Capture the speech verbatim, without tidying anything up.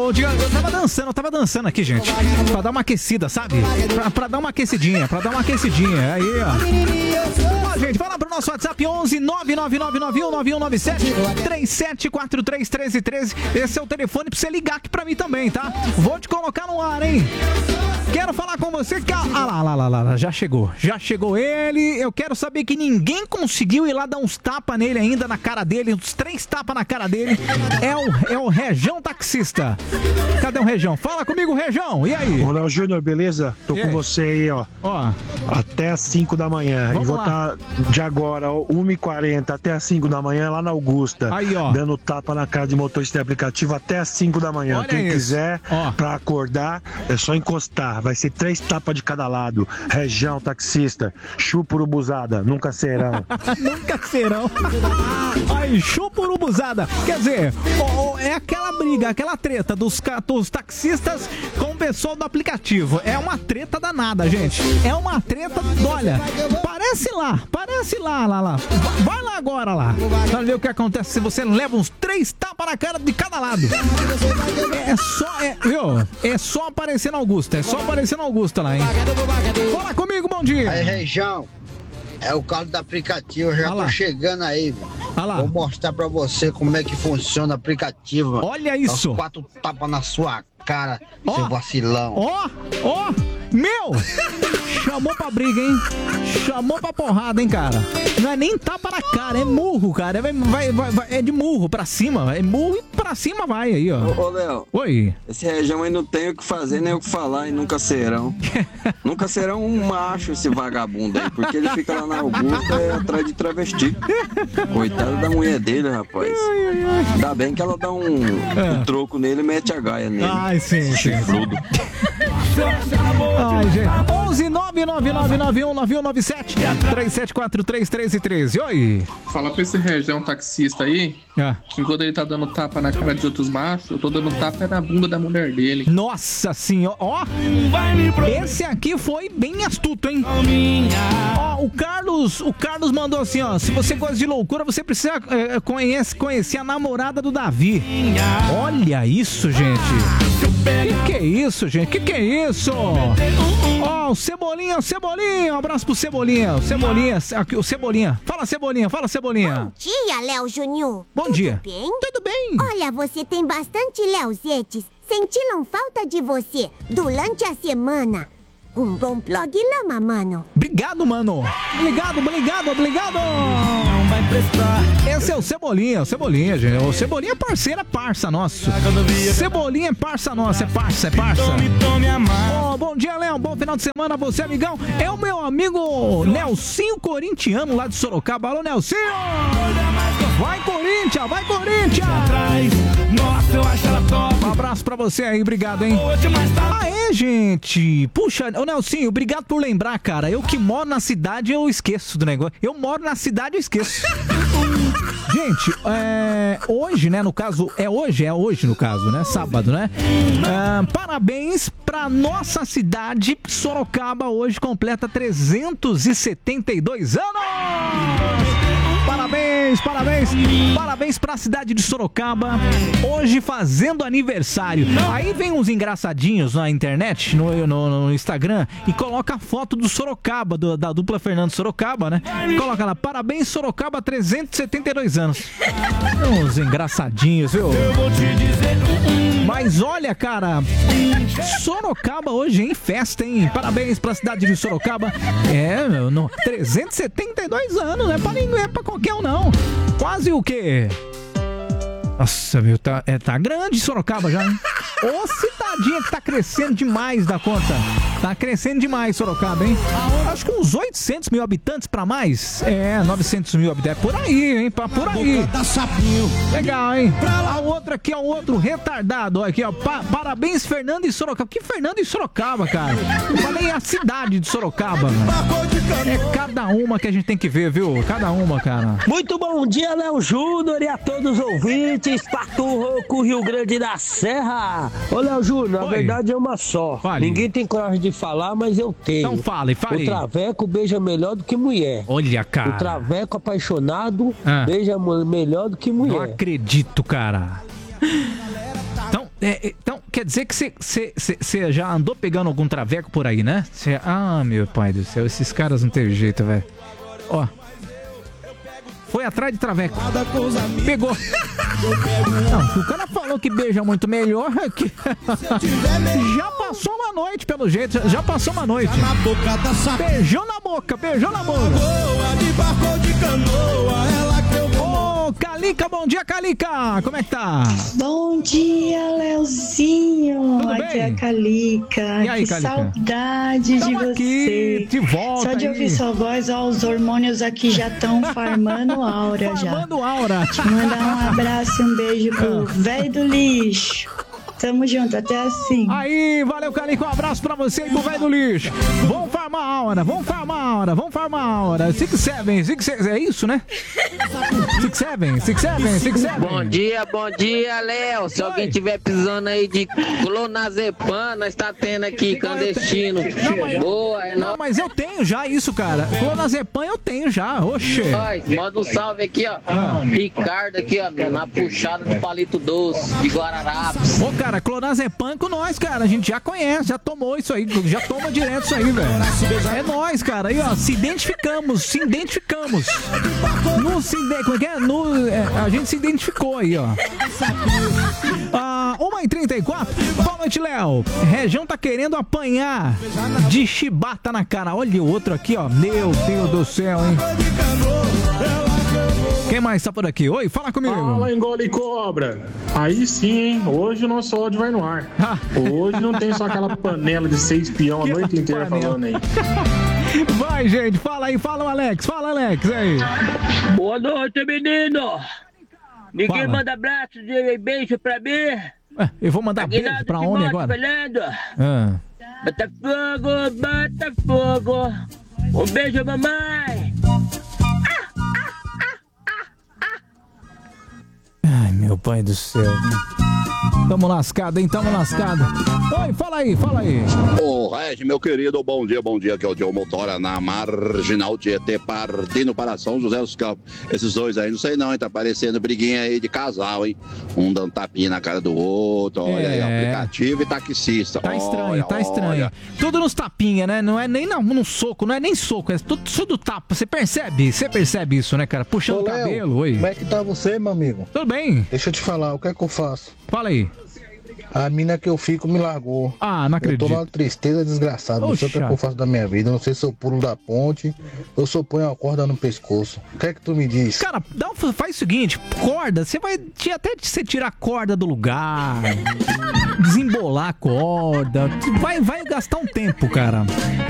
bom dia. Eu tava dançando, eu tava dançando aqui, gente. Pra dar uma aquecida, sabe? Pra, pra dar uma aquecidinha, pra dar uma aquecidinha. Aí, ó. Ó, gente, vai lá pro nosso WhatsApp onze nove nove nove nove um nove um nove sete três sete quatro três um três um três. Esse é o telefone pra você ligar aqui pra mim também, tá? Vou te colocar no ar, hein? Quero falar com você que... Ah lá, lá, lá, lá, lá, já chegou. Já chegou ele. Eu quero saber que ninguém conseguiu ir lá dar uns tapas nele ainda, na cara dele. Uns três tapas na cara dele. É o, é o Rejão Taxista. Cadê o Rejão? Fala comigo, Rejão. E aí? Olá, Júnior, beleza? Tô E com aí? você aí, ó. Ó. Até às cinco da manhã. Vamos e vou lá. estar de agora, ó, uma e quarenta até às cinco da manhã, lá na Augusta. Aí, ó. Dando tapa na cara de motorista de aplicativo até às cinco da manhã. Olha Quem isso. quiser, Ó. pra acordar, é só encostar. Vai ser três tapas de cada lado. Rejão, taxista, chupa urubuzada, nunca serão. Nunca serão. Ai, chupa urubuzada. Quer dizer, ó, ó, é aquela briga, aquela treta dos, ca- dos taxistas com o pessoal do aplicativo. É uma treta danada, gente. É uma treta, olha, parece lá, parece lá, lá, lá. Vai vai lá agora lá. Pra ver o que acontece se você leva uns três tapas na cara de cada lado. É só, é, viu? É só aparecer na Augusta. É só aparecer na Augusta lá, hein? Fala comigo, bom dia. Aí, Região, é o carro do aplicativo, eu já Ah lá. tô chegando aí, velho. Ah lá. Vou mostrar pra você como é que funciona o aplicativo. mano. Olha Dá uns isso. quatro tapas na sua cara, Ó. seu vacilão. Ó, ó, meu! Chamou pra briga, hein? Chamou pra porrada, hein, cara? Não é nem tapa na cara, é murro, cara. É, vai, vai, vai- é de murro pra cima. É murro e pra cima vai aí, ó. Ô, Léo, Oi. esse região aí não tem o que fazer, nem o que falar, e nunca serão. Nunca serão um macho esse vagabundo aí, porque ele fica lá na Augusta é, atrás de travesti. Coitado da mulher dele, rapaz. Ainda bem que ela dá um, um troco nele e mete a gaia nele. Ai, sim, sim. Chifrudo. Ai, gente. onze nove nove nove nove um nove um nove sete três sete quatro três um três um três. Oi. Fala pra esse Região taxista aí, Ah. que enquanto ele tá dando tapa na cara de outros machos, eu tô dando tapa na bunda da mulher dele. Nossa senhora, ó, esse aqui foi bem astuto, hein? Ó, o Carlos, o Carlos mandou assim, ó, se você gosta de loucura, você precisa é, conhece, conhecer a namorada do Davi. Olha isso, gente. Que que é isso, gente? Que que é isso? Ó, o Cebolinha, o Cebolinha, um abraço pro Cebolinha, o Cebolinha, aqui, o Cebolinha. Fala, Cebolinha, fala, Cebolinha. Dia, Léo Júnior. Bom dia. Tudo bem? Tudo bem. Olha, você tem bastante Leozetes. Sentiram falta de você durante a semana. Um bom programa, mano. Obrigado, mano. Obrigado, obrigado, obrigado. Esse é o Cebolinha, o Cebolinha, gente. O Cebolinha é parceira, parça nosso. Cebolinha é parça nossa, é parça, é parça. Ó, bom dia, Léo. Bom final de semana, você, amigão. É o meu amigo Nelsinho Corintiano, lá de Sorocaba. Alô, Nelsinho! Vai, Corinthians! Vai, Corinthians! Um abraço pra você aí, obrigado, hein? Aê, gente! Puxa, ô Nelsinho, obrigado por lembrar, cara. Eu que moro na cidade, eu esqueço do negócio. Eu moro na cidade, eu esqueço. Gente, é, hoje, né, no caso, é hoje, é hoje no caso, né, sábado, né? Ah, parabéns pra nossa cidade, Sorocaba, hoje completa trezentos e setenta e dois anos! Parabéns, parabéns, parabéns pra cidade de Sorocaba, hoje fazendo aniversário. Aí vem uns engraçadinhos na internet, no, no, no Instagram, e coloca a foto do Sorocaba, do- da dupla Fernando Sorocaba, né? Coloca lá, parabéns Sorocaba, trezentos e setenta e dois anos. Uns engraçadinhos, viu? Mas olha, cara, Sorocaba hoje em festa, hein? Parabéns pra cidade de Sorocaba. É, meu, no, trezentos e setenta e dois anos, não é pra ninguém, é pra qualquer um, não. Quase o quê? Nossa, meu, tá, é, tá grande Sorocaba já, hein? Ô cidadinha que tá crescendo demais da conta. Tá crescendo demais Sorocaba, hein? Acho que uns oitocentos mil habitantes pra mais. É, novecentos mil habitantes. Por aí, hein? Pra- Por aí. Legal, hein? A outra aqui é um outro retardado. Ó, aqui, ó. Pa- parabéns, Fernando e Sorocaba. Que Fernando e Sorocaba, cara? Eu falei a cidade de Sorocaba, mano. É cada uma que a gente tem que ver, viu? Cada uma, cara. Muito bom dia, Léo Júnior, e a todos os ouvintes, Pato Rouco, Rio Grande da Serra. Ô, Léo Júnior, a Oi. verdade é uma só. Fale. Ninguém tem coragem de falar, mas eu tenho. Então fale, fale. O traveco beija melhor do que mulher. Olha, O cara. traveco apaixonado Ah. beija mu- melhor do que Não mulher. acredito, cara. Então, é, é, então quer dizer que você já andou pegando algum traveco por aí, né? Cê, ah, meu pai do céu, esses caras não tem jeito, velho. Ó. Foi atrás de traveco. Pegou. Não, o cara falou que beija muito melhor. Que... já passou uma noite, pelo jeito. Já passou uma noite. Beijou na boca, beijou na boca. Ô, Calica, bom dia, Calica. Como é que tá? Bom dia, Leozinho. Tudo aqui bem? é a Calica. E aí, que Calica? saudade Tamo de você. aqui, de volta. Só de aí. ouvir sua voz, ó, os hormônios aqui já estão farmando aura já. Farmando aura. Mandar um abraço e um beijo pro velho do lixo. Tamo junto, até assim. Aí, valeu, Calico. Um abraço pra você e pro velho do lixo. Vamos farmar a hora, vamos farmar a hora, vamos farmar a hora. Six Seven, Six Seven, é isso, né? Six Seven, Six Seven, Six Seven. Bom dia, bom dia, Léo. Se Oi. alguém tiver precisando aí de clonazepam, nós tá tendo aqui, clandestino. Não, mas- Boa, é Não, nóis. mas eu tenho já isso, cara. Clonazepam eu tenho já, oxe. Manda um salve aqui, ó. Ricardo aqui, ó, na puxada do palito doce de Guararapes. Ô, cara, clonazepam com nós, cara. A gente já conhece, já tomou isso aí, já toma direto isso aí, velho. É nós, cara. Aí, ó, se identificamos, se identificamos. No, se, ide- como é que é? No, é, a gente se identificou aí, ó. Ah, uma e trinta e quatro. Boa noite, Léo. Região tá querendo apanhar de chibata na cara. Olha o outro aqui, ó. Meu Deus do céu, hein? Quem mais tá por aqui? Oi, fala comigo. Fala, engole cobra. Aí sim, hein? Hoje o nosso ódio vai no ar. Ah. Hoje não tem só aquela panela de seis peão a Que noite inteira panela. falando aí. Vai, gente, fala aí, fala o Alex, fala, Alex, aí. Boa noite, menino. Ninguém Fala. manda abraço e beijo pra mim. Ué, eu vou mandar beijo Aguinaldo pra Timóteo homem agora. Falando. Ah. Bota fogo, bota fogo. Um beijo, mamãe. Ai, meu pai do céu. Tamo lascado, hein? Tamo lascado. Oi, fala aí, fala aí. Ô, Regi, meu querido, bom dia, bom dia, que é o Diogo Motora na Marginal Tietê, partindo para São José dos Campos. Esses dois aí, não sei não, hein, tá parecendo briguinha aí de casal, hein? Um dando tapinha na cara do outro, olha aí, É. aplicativo e taxista. Tá estranho, Olha, tá estranho. olha. Tudo nos tapinha, né? Não é nem na, no soco, não é nem soco, é tudo, tudo tapa. Você percebe? Você percebe isso, né, cara? Puxando o Ô, Léo, cabelo, oi. Como é que tá você, meu amigo? Tudo bem? Deixa eu te falar, o que é que eu faço? Fala aí. A mina que eu fico me largou. Ah, não Eu tô acredito. numa tristeza desgraçada. Não sei o que, é que eu faço da minha vida. Não sei se eu pulo da ponte ou se eu ponho a corda no pescoço. O que é que tu me diz? Cara, dá um, faz o seguinte, corda, você vai te- até você tirar a corda do lugar, desembolar a corda, vai, vai gastar um tempo, cara.